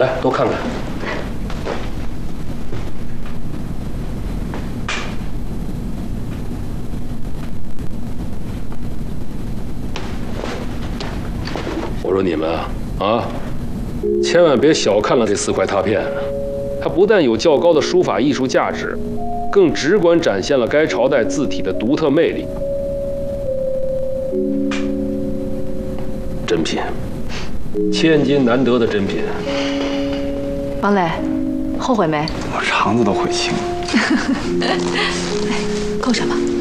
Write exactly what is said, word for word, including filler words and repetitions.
来，多看看。我说你们啊，啊，千万别小看了这四块拓片，它不但有较高的书法艺术价值，更直观展现了该朝代字体的独特魅力。珍品，千金难得的珍品。 王磊，后悔没？ 我肠子都悔青了。 哎，够什么？